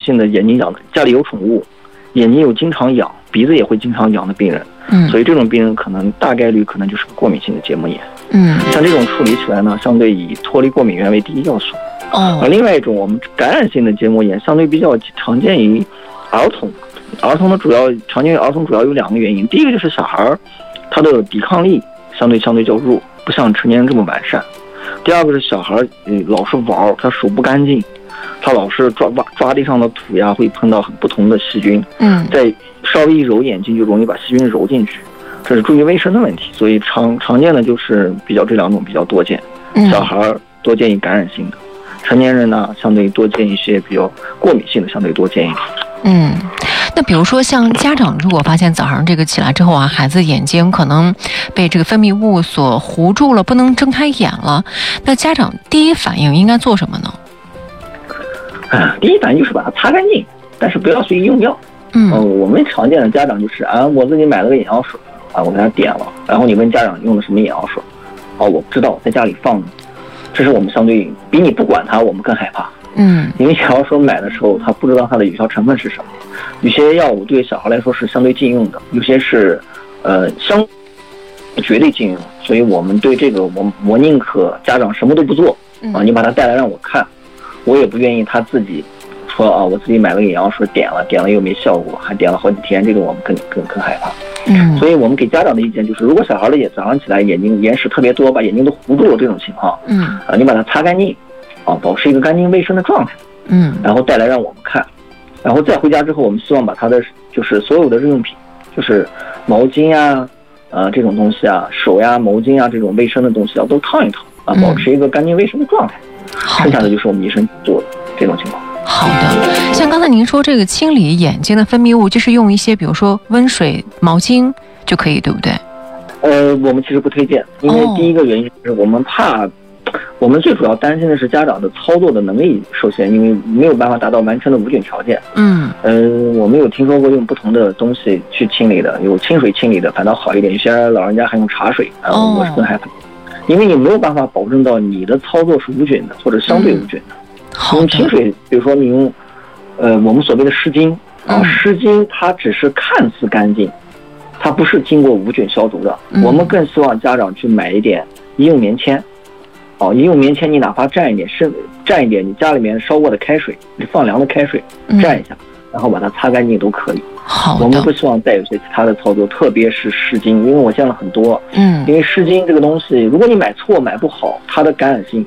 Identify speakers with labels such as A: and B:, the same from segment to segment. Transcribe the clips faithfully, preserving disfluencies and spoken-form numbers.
A: 性的眼睛痒的，家里有宠物，眼睛又经常痒，鼻子也会经常痒的病人，
B: 嗯，
A: 所以这种病人可能大概率可能就是过敏性的结膜炎。
B: 嗯，
A: 像这种处理起来呢，相对以脱离过敏源为第一要素。
B: 哦，
A: 而另外一种我们感染性的结膜炎，相对比较常见于儿童。儿童的主要常见于儿童主要有两个原因，第一个就是小孩他的抵抗力相对相对较弱，不像成年人这么完善。第二个是小孩呃老是玩，他手不干净，他老是抓抓地上的土呀，会碰到很不同的细菌。
B: 嗯，
A: 再稍微一揉眼睛就容易把细菌揉进去，这是注意卫生的问题。所以常常见的就是比较这两种比较多见，小孩多见于感染性的，成年人呢相对多见一些比较过敏性的，相对多见一点。
B: 嗯，那比如说像家长如果发现早上这个起来之后啊，孩子眼睛可能被这个分泌物所糊住了，不能睁开眼了，那家长第一反应应该做什么呢？
A: 啊，第一反应就是把它擦干净，但是不要随意用药。
B: 嗯、
A: 呃，我们常见的家长就是啊，我自己买了个眼药水啊，我给他点了，然后你问家长用的什么眼药水，哦、啊，我不知道，在家里放着。这是我们相对比你不管它，我们更害怕。
B: 嗯，
A: 因为小孩说买的时候，他不知道它的有效成分是什么。有些药物对小孩来说是相对禁用的，有些是，呃，相绝对禁用。所以我们对这个，我我宁可家长什么都不做啊，你把它带来让我看，我也不愿意他自己说啊，我自己买了眼药水点了，点了又没效果，还点了好几天，这个我们更更更害怕。
B: 嗯，
A: 所以我们给家长的意见就是，如果小孩的眼早上起来眼睛眼屎特别多，把眼睛都糊住了这种情况，
B: 嗯，
A: 啊，你把它擦干净。啊，保持一个干净卫生的状态，
B: 嗯，
A: 然后带来让我们看，然后再回家之后，我们希望把它的就是所有的日用品，就是毛巾呀、呃这种东西啊，手呀、毛巾呀这种卫生的东西啊，都烫一烫啊，保持一个干净卫生的状态。嗯、剩下的就是我们医生做的这种情况。
B: 好的，像刚才您说这个清理眼睛的分泌物，就是用一些比如说温水、毛巾就可以，对不对？
A: 呃，我们其实不推荐，因为第一个原因是我们怕。我们最主要担心的是家长的操作的能力受限，因为没有办法达到完全的无菌条件。嗯，呃，我们有听说过用不同的东西去清理的，有清水清理的反倒好一点，有些老人家还用茶水，啊，我是更害怕，因为你没有办法保证到你的操作是无菌的或者相对无菌的。嗯、用清水，比如说你用，呃，我们所谓的湿巾啊，湿巾它只是看似干净，它不是经过无菌消毒的。嗯、我们更希望家长去买一点医用棉签。哦，医用棉签你哪怕蘸一点，是蘸一点你家里面烧过的开水，你放凉的开水蘸一下，嗯、然后把它擦干净都可以。
B: 好的。
A: 我们不希望再有些其他的操作，特别是湿巾，因为我见了很多。嗯。因为湿巾这个东西，如果你买错买不好，它的感染性，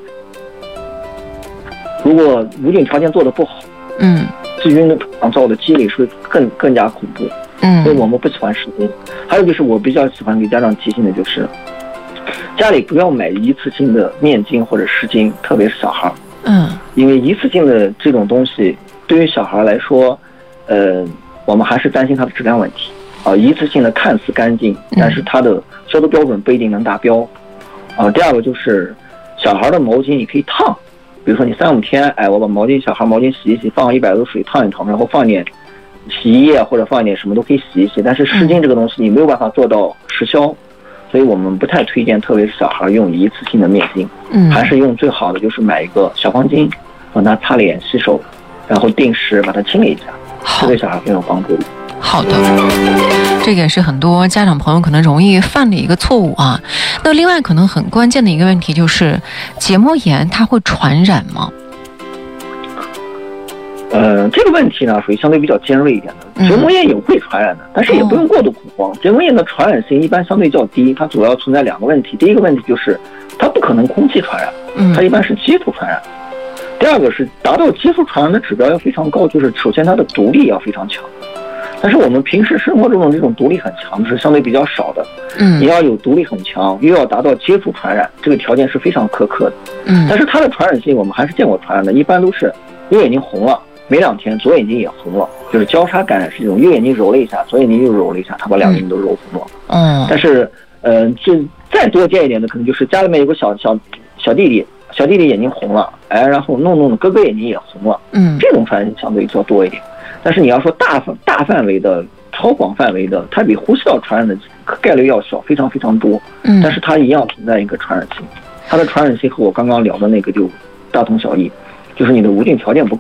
A: 如果无菌条件做得不好，嗯，细菌的创造的机理是更更加恐怖。嗯。所以我们不喜欢湿巾。还有就是我比较喜欢给家长提醒的就是。家里不要买一次性的面巾或者湿巾，特别是小孩。嗯，因为一次性的这种东西对于小孩来说，呃，我们还是担心它的质量问题啊。一次性的看似干净，但是它的消毒标准不一定能达标啊。第二个就是小孩的毛巾你可以烫，比如说你三五天，哎，我把毛巾小孩毛巾洗一洗，放一百度水烫一烫，然后放一点洗衣液或者放一点什么都可以洗一洗。但是湿巾这个东西你没有办法做到时消。所以我们不太推荐，特别是小孩用一次性的面巾，嗯，还是用最好的就是买一个小方巾，让他擦脸、洗手，然后定时把它清理一下，这对小孩更有帮助。
B: 好的，这个也是很多家长朋友可能容易犯的一个错误啊。那另外可能很关键的一个问题就是，结膜炎它会传染吗？
A: 呃，这个问题呢，属于相对比较尖锐一点的。结膜炎也会传染的，但是也不用过度恐慌。结膜炎的传染性一般相对较低，它主要存在两个问题。第一个问题就是它不可能空气传染，它一般是接触传染。第二个是达到接触传染的指标要非常高，就是首先它的毒力要非常强。但是我们平时生活中的这种毒力很强的是相对比较少的。嗯，你要有毒力很强，又要达到接触传染，这个条件是非常苛刻的。嗯，但是它的传染性我们还是见过传染的，一般都是右眼睛红了。没两天，左眼睛也红了，就是交叉感染是这种，右眼睛揉了一下，左眼睛又揉了一下，他把两个眼睛都揉红了。嗯，但是，呃，这再多见一点的，可能就是家里面有个小小小弟弟，小弟弟眼睛红了，哎，然后弄弄的哥哥眼睛也红了。嗯，这种传染性相对较多一点。但是你要说大范大范围的、超广范围的，它比呼吸道传染的概率要小，非常非常多。嗯，但是它一样存在一个传染性，它的传染性和我刚刚聊的那个就大同小异，就是你的无菌条件不够。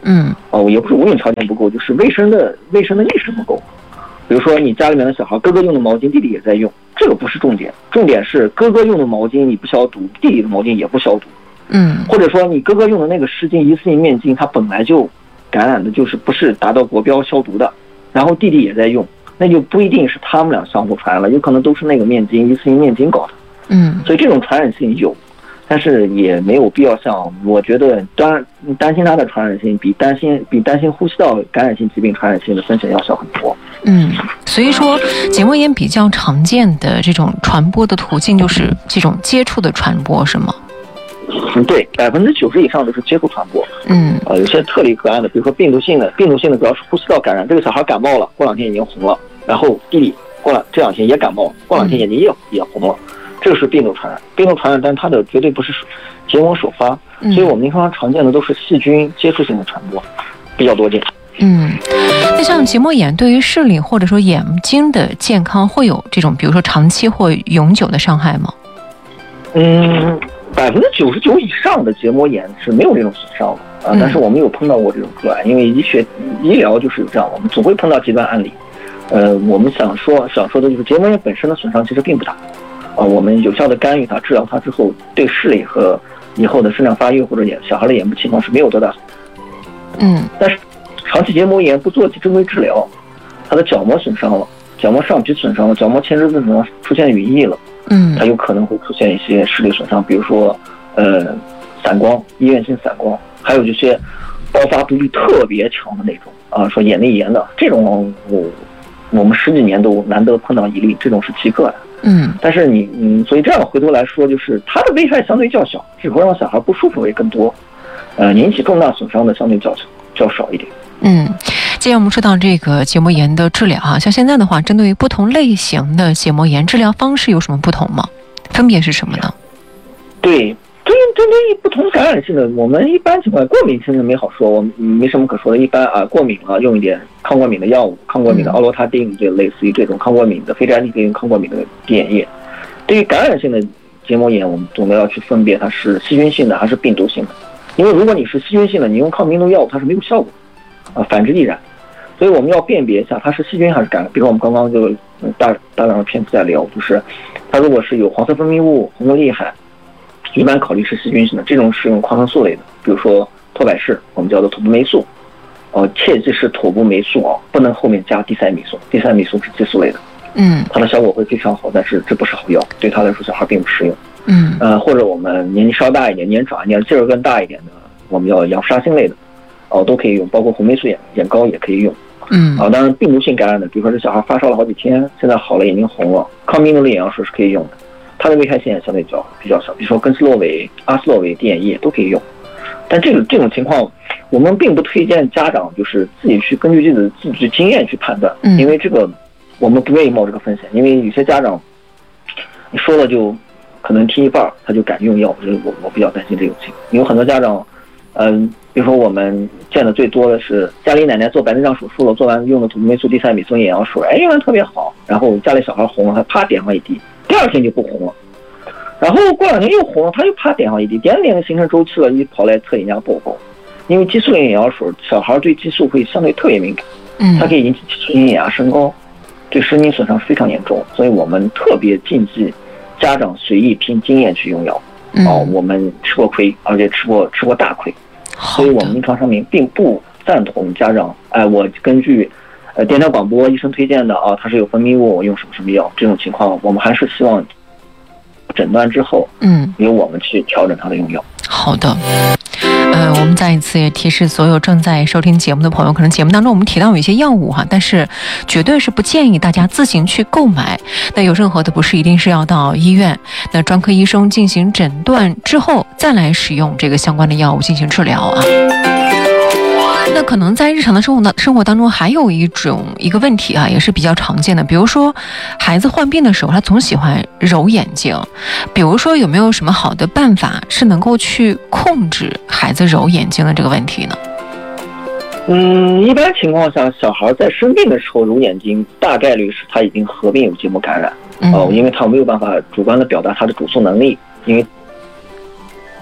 B: 嗯，
A: 哦，也不是无影条件不够，就是卫生的卫生的意识不够。比如说你家里面的小孩，哥哥用的毛巾，弟弟也在用，这个不是重点，重点是哥哥用的毛巾你不消毒，弟弟的毛巾也不消毒。
B: 嗯，
A: 或者说你哥哥用的那个湿巾一次性面巾，它本来就感染的就是不是达到国标消毒的，然后弟弟也在用，那就不一定是他们俩相互传染了，有可能都是那个面巾一次性面巾搞的。
B: 嗯，
A: 所以这种传染性有，但是也没有必要像我觉得担担心它的传染性比担心比担心呼吸道感染性疾病传染性的风险要小很多。
B: 嗯，所以说结膜炎比较常见的这种传播的途径就是这种接触的传播，是吗？
A: 嗯，对，百分之九十以上都是接触传播。
B: 嗯，
A: 呃，有些特例个案的，比如说病毒性的，病毒性的主要是呼吸道感染，这个小孩感冒了，过两天眼睛红了，然后弟弟过了这两天也感冒了，过两天眼睛也也红了，这个是病毒传染。病毒传染，但它的绝对不是结膜首发，所以我们临床上常见的都是细菌接触性的传播比较多见。
B: 嗯，那像结膜炎对于视力或者说眼睛的健康会有这种比如说长期或永久的伤害吗？
A: 嗯，百分之九十九以上的结膜炎是没有这种损伤的啊、呃，但是我们有碰到过这种个案，因为医学医疗就是有这样，我们总会碰到极端案例。呃，我们想说想说的就是结膜炎本身的损伤其实并不大，啊、呃，我们有效的干预它、治疗它之后，对视力和以后的生长发育或者眼小孩的眼部情况是没有多大损伤。
B: 嗯，
A: 但是长期结膜炎不做正规治疗，它的角膜损伤了，角膜上皮损伤了，角膜前肢损伤出现羽翼了，
B: 嗯，
A: 它有可能会出现一些视力损伤，比如说呃散光、医院性散光，还有这些爆发毒率特别强的那种啊，说眼内炎的这种，我我们十几年都难得碰到一例，这种是极个的。
B: 嗯，
A: 但是你嗯，所以这样回头来说，就是它的危害相对较小，只会让小孩不舒服会更多，呃，引起重大损伤的相对较较少一点。
B: 嗯，既然我们说到这个结膜炎的治疗哈，像现在的话，针对于不同类型的结膜炎，治疗方式有什么不同吗？分别是什么呢？
A: 对，针针对不同感染性的，我们一般情况下，过敏性的没好说，我们没什么可说的。一般啊，过敏了用一点抗过敏的药物，抗过敏的奥罗他定，就类似于这种抗过敏的非甾体可以用抗过敏的滴眼液。对于感染性的结膜炎，我们总的要去分别它是细菌性的还是病毒性的，因为如果你是细菌性的，你用抗病毒药物它是没有效果。啊，反之亦然，所以我们要辨别一下它是细菌还是感染。比如说我们刚刚就大大量的篇幅在聊，就是它如果是有黄色分泌物、红的厉害，一般考虑是细菌性的，这种是用抗生素类的，比如说托百氏，我们叫做妥布霉素，呃，切记是妥布霉素啊，不能后面加地塞米松，地塞米松是激素类的，
B: 嗯，
A: 它的效果会非常好，但是这不是好药，对他来说小孩并不适用。
B: 嗯，呃，
A: 或者我们年纪稍大一点、年长一点、劲儿更大一点的，我们要氧沙星类的。哦，都可以用，包括红霉素眼眼膏也可以用。
B: 嗯，
A: 啊，当然病毒性感染的，比如说这小孩发烧了好几天，现在好了，眼睛红了，抗病毒的眼药水是可以用的，它的危害性也相对较比较小，比如说根斯洛韦、阿斯洛韦滴眼液都可以用。但这个这种情况，我们并不推荐家长就是自己去根据自己的自己的经验去判断，
B: 嗯，
A: 因为这个我们不愿意冒这个风险，因为有些家长你说了就可能听一半他就敢用药，我我比较担心这种情况。有很多家长，嗯。比如说我们见的最多的是家里奶奶做白内障手术了，做完用的妥布霉素、地塞米松眼药水，哎，用完特别好，然后家里小孩红了，他啪点上一滴，第二天就不红了，然后过两天又红了，他又啪点上一滴，点点形成周期了，一跑来测眼压报告，因为激素类眼药水，小孩对激素会相对特别敏感，
B: 嗯，
A: 它可以引起激素性眼压升高，对神经损伤是非常严重，所以我们特别禁忌家长随意凭经验去用药，
B: 嗯、
A: 哦，我们吃过亏，而且吃过吃过大亏。所以我们临床上面并不赞同家长，哎，我根据，呃，电台广播医生推荐的啊，它是有分泌物，用什么什么药，这种情况，我们还是希望诊断之后，
B: 嗯，
A: 由我们去调整它的用药。
B: 好的。呃，我们再一次也提示所有正在收听节目的朋友，可能节目当中我们提到有一些药物哈，但是绝对是不建议大家自行去购买。那有任何的不适，一定是要到医院，那专科医生进行诊断之后，再来使用这个相关的药物进行治疗啊。那可能在日常的生活当生活当中，还有一种一个问题啊，也是比较常见的，比如说孩子患病的时候，他总喜欢揉眼睛，比如说有没有什么好的办法是能够去控制孩子揉眼睛的这个问题呢？
A: 嗯，一般情况下，小孩在生病的时候揉眼睛，大概率是他已经合并有结膜感染，哦、嗯呃，因为他没有办法主观的表达他的主诉能力，因为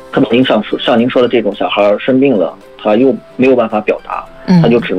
A: 特别您像像您说的这种小孩生病了，他又没有办法表达，他就只能